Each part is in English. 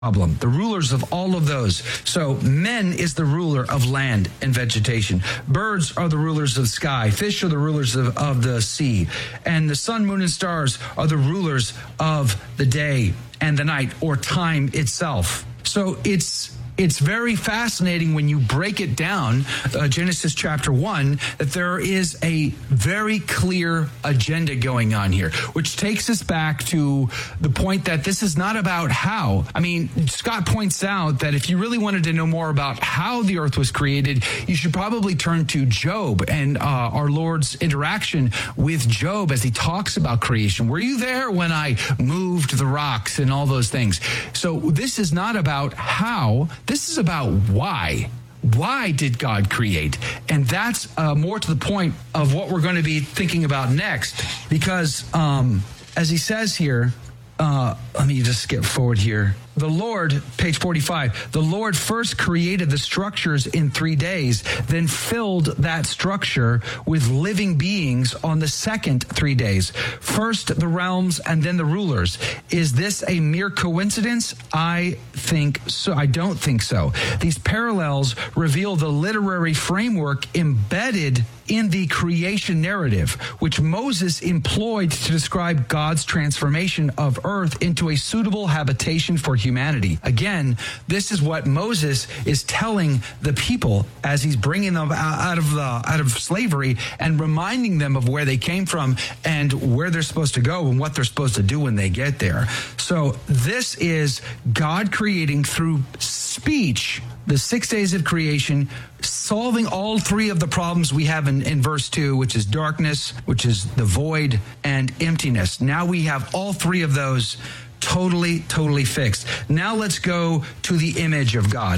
problem, the rulers of all of those. So men is the ruler of land and vegetation. Birds are the rulers of the sky. Fish are the rulers of the sea. And the sun, moon, and stars are the rulers of the day and the night, or time itself. So it's very fascinating when you break it down, Genesis chapter 1, that there is a very clear agenda going on here, which takes us back to the point that this is not about how. I mean, Scott points out that if you really wanted to know more about how the earth was created, you should probably turn to Job and our Lord's interaction with Job as he talks about creation. Were you there when I moved the rocks and all those things? So this is not about how. This is about why. Why did God create? And that's more to the point of what we're going to be thinking about next. Because as he says here, let me just skip forward here. The Lord, page 45, the Lord first created the structures in 3 days, then filled that structure with living beings on the second 3 days. First the realms and then the rulers. Is this a mere coincidence? I think so. I don't think so. These parallels reveal the literary framework embedded in the creation narrative, which Moses employed to describe God's transformation of earth into a suitable habitation for humanity. Again, this is what Moses is telling the people as he's bringing them out of slavery and reminding them of where they came from and where they're supposed to go and what they're supposed to do when they get there. So this is God creating through speech the 6 days of creation, solving all three of the problems we have in verse 2, which is darkness, which is the void, and emptiness. Now we have all three of those totally fixed. Now let's go to the image of God.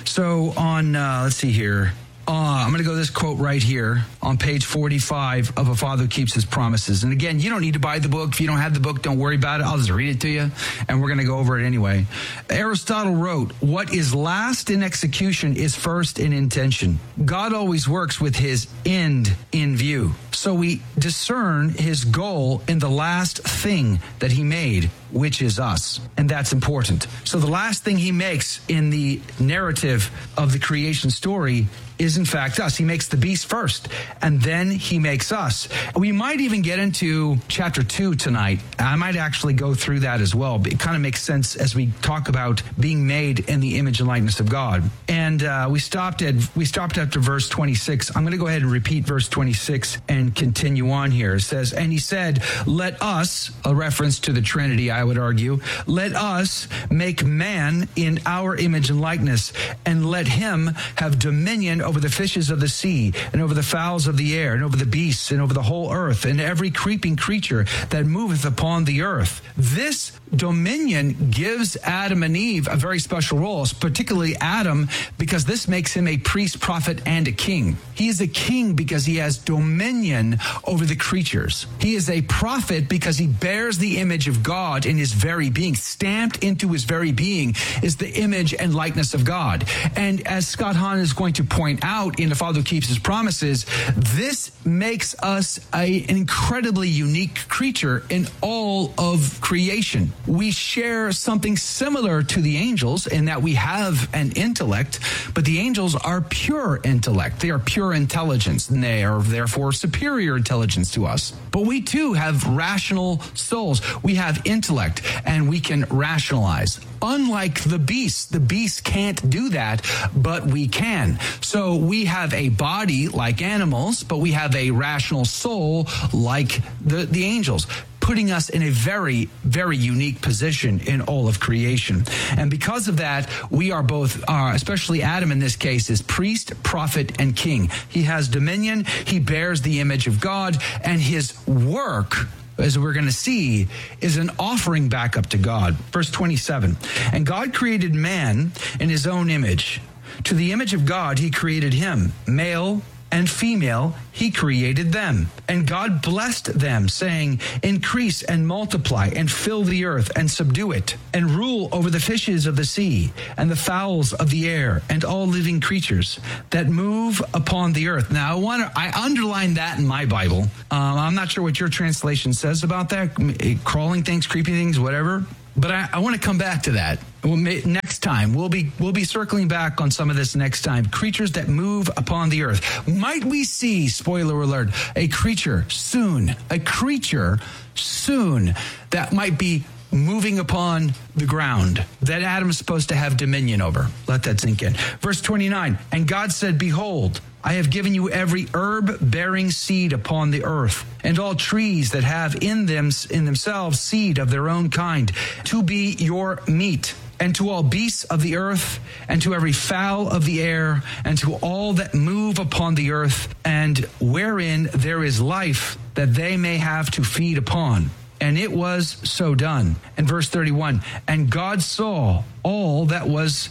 So on, let's see here. I'm going to go this quote right here on page 45 of A Father Who Keeps His Promises. And again, you don't need to buy the book. If you don't have the book, don't worry about it. I'll just read it to you, and we're going to go over it anyway. Aristotle wrote, "What is last in execution is first in intention." God always works with his end in view. So we discern his goal in the last thing that he made, which is us. And that's important. So the last thing he makes in the narrative of the creation story is in fact us. He makes the beast first, and then he makes us. We might even get into chapter 2 tonight. I might actually go through that as well. It kind of makes sense as we talk about being made in the image and likeness of God. And we stopped after verse 26. I'm going to go ahead and repeat verse 26 and continue on here. It says, "And he said, let us," a reference to the Trinity, I would argue, "let us make man in our image and likeness, and let him have dominion over the fishes of the sea, and over the fowls of the air, and over the beasts, and over the whole earth, and every creeping creature that moveth upon the earth." This dominion gives Adam and Eve a very special role, particularly Adam, because this makes him a priest, prophet, and a king. He is a king because he has dominion over the creatures. He is a prophet because he bears the image of God in his very being. Stamped into his very being is the image and likeness of God. And as Scott Hahn is going to point out in The Father Who Keeps His Promises, this makes us an incredibly unique creature in all of creation. We share something similar to the angels in that we have an intellect, but the angels are pure intellect. They are pure intelligence, and they are therefore superior intelligence to us. But we too have rational souls. We have intellect, and we can rationalize. Unlike the beast can't do that, but we can. So we have a body like animals, but we have a rational soul like the angels, putting us in a very, very unique position in all of creation. And because of that, we are both, especially Adam in this case, is priest, prophet, and king. He has dominion, he bears the image of God, and his work, as we're going to see, is an offering back up to God. Verse 27, "And God created man in his own image. To the image of God he created him, male and female he created them. And God blessed them, saying, increase and multiply and fill the earth and subdue it, and rule over the fishes of the sea and the fowls of the air and all living creatures that move upon the earth." Now, I underline that in my Bible. I'm not sure what your translation says about that. Crawling things, creeping things, whatever. But I want to come back to that. Next time, we'll be circling back on some of this next time. Creatures that move upon the earth. Might we see, spoiler alert, a creature soon that might be moving upon the ground that Adam is supposed to have dominion over. Let that sink in. Verse 29, and God said, behold, I have given you every herb bearing seed upon the earth, and all trees that have in themselves seed of their own kind, to be your meat, and to all beasts of the earth, and to every fowl of the air, and to all that move upon the earth, and wherein there is life, that they may have to feed upon. And it was so done. And verse 31, and God saw all that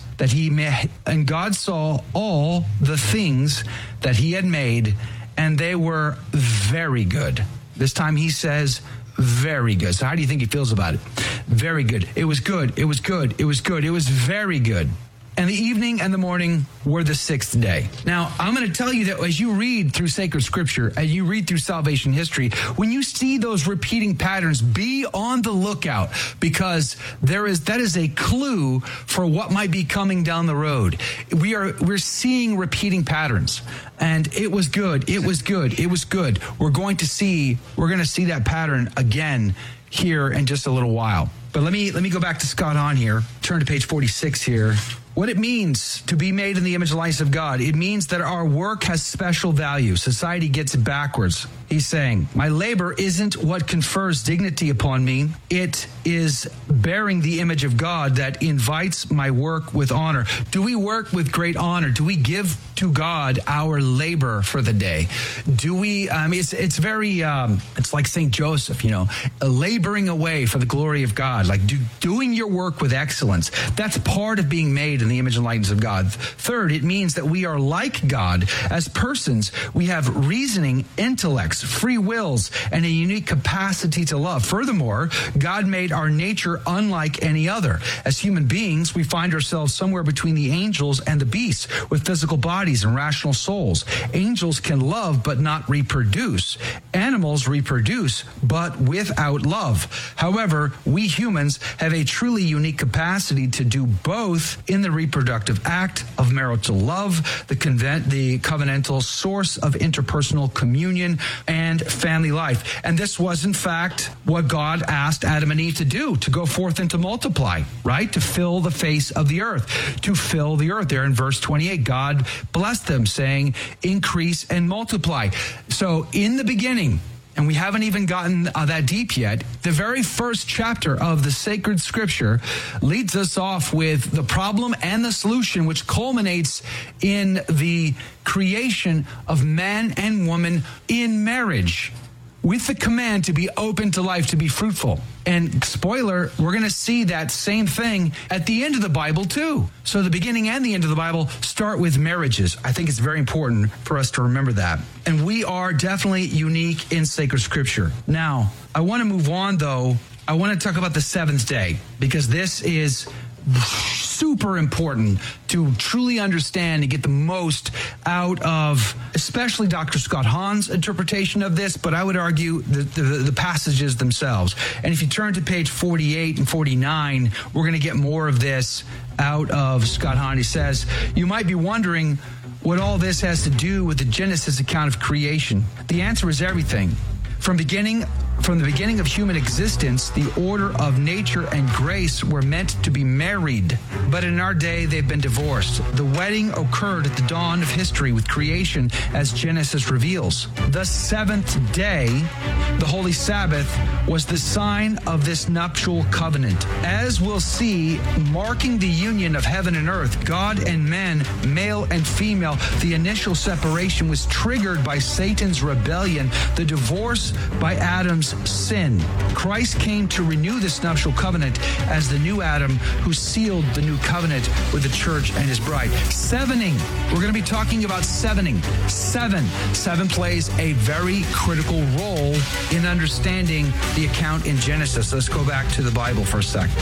and God saw all the things that he had made, and they were very good. This time he says, very good. So how do you think he feels about it? Very good. It was good. It was good. It was good. It was very good. And the evening and the morning were the sixth day. Now, I'm going to tell you that as you read through sacred scripture, as you read through salvation history, when you see those repeating patterns, be on the lookout, because that is a clue for what might be coming down the road. We're seeing repeating patterns, and it was good. It was good. It was good. We're going to see that pattern again here in just a little while. But let me go back to Scott Hahn here. Turn to page 46 here. What it means to be made in the image and likeness of God. It means that our work has special value. Society gets it backwards. He's saying, my labor isn't what confers dignity upon me. It is bearing the image of God that invites my work with honor. Do we work with great honor? Do we give to God our labor for the day? Do we, it's very, it's like St. Joseph, laboring away for the glory of God, like doing your work with excellence. That's part of being made in the image and likeness of God. Third, it means that we are like God as persons. We have reasoning, intellects, free wills, and a unique capacity to love. Furthermore, God made our nature unlike any other. As human beings, we find ourselves somewhere between the angels and the beasts, with physical bodies and rational souls. Angels can love but not reproduce. Animals reproduce but without love. However, we humans have a truly unique capacity to do both in the reproductive act of marital love, the covenantal source of interpersonal communion and family life. And this was, in fact, what God asked Adam and Eve to do, to go forth and to multiply, right? To fill the face of the earth, to fill the earth. There in verse 28, God blessed them, saying, increase and multiply. So in the beginning, and we haven't even gotten that deep yet, the very first chapter of the sacred scripture leads us off with the problem and the solution, which culminates in the creation of man and woman in marriage, with the command to be open to life, to be fruitful. And spoiler, we're going to see that same thing at the end of the Bible too. So the beginning and the end of the Bible start with marriages. I think it's very important for us to remember that. And we are definitely unique in sacred scripture. Now, I want to move on though. I want to talk about the seventh day, because this is super important to truly understand and get the most out of, especially Dr. Scott Hahn's interpretation of this, but I would argue the passages themselves. And if you turn to page 48 and 49, we're going to get more of this out of Scott Hahn. He says, you might be wondering what all this has to do with the Genesis account of creation. The answer is everything. From the beginning of human existence, the order of nature and grace were meant to be married. But in our day, they've been divorced. The wedding occurred at the dawn of history with creation, as Genesis reveals. The seventh day, the Holy Sabbath, was the sign of this nuptial covenant. As we'll see, marking the union of heaven and earth, God and man, male and female, the initial separation was triggered by Satan's rebellion, the divorce by Adam's sin. Christ came to renew this nuptial covenant as the new Adam who sealed the new covenant with the church and his bride. Sevening. We're going to be talking about sevening. Seven plays a very critical role in understanding the account in Genesis. Let's go back to the Bible for a second.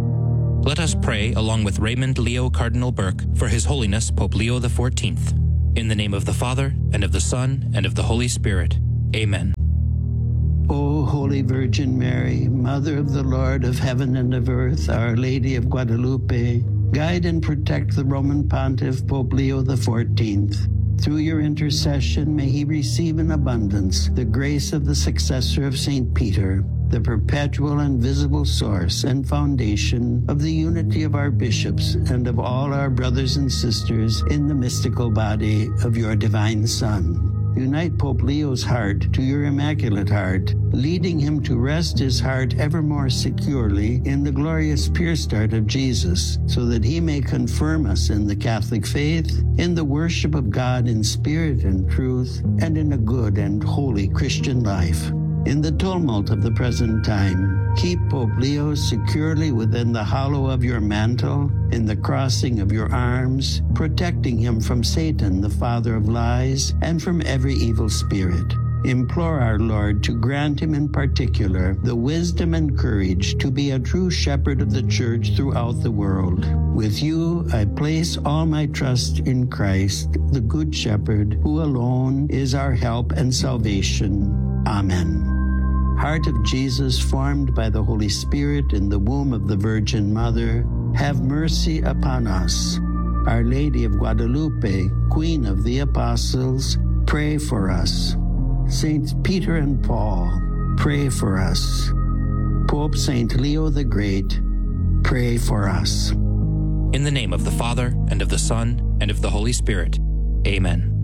Let us pray along with Raymond Leo Cardinal Burke for His Holiness Pope Leo XIV. In the name of the Father, and of the Son, and of the Holy Spirit. Amen. O Holy Virgin Mary, Mother of the Lord of heaven and of earth, Our Lady of Guadalupe, guide and protect the Roman Pontiff Pope Leo XIV. Through your intercession, may he receive in abundance the grace of the successor of St. Peter, the perpetual and visible source and foundation of the unity of our bishops and of all our brothers and sisters in the mystical body of your divine Son. Unite Pope Leo's heart to your Immaculate Heart, leading him to rest his heart ever more securely in the glorious pure start of Jesus, so that he may confirm us in the Catholic faith, in the worship of God in spirit and truth, and in a good and holy Christian life. In the tumult of the present time, keep Pope Leo securely within the hollow of your mantle, in the crossing of your arms, protecting him from Satan, the father of lies, and from every evil spirit. Implore our Lord to grant him in particular the wisdom and courage to be a true shepherd of the Church throughout the world. With you, I place all my trust in Christ, the Good Shepherd, who alone is our help and salvation. Amen. Heart of Jesus, formed by the Holy Spirit in the womb of the Virgin Mother, have mercy upon us. Our Lady of Guadalupe, Queen of the Apostles, pray for us. Saints Peter and Paul, pray for us. Pope Saint Leo the Great, pray for us. In the name of the Father, and of the Son, and of the Holy Spirit. Amen.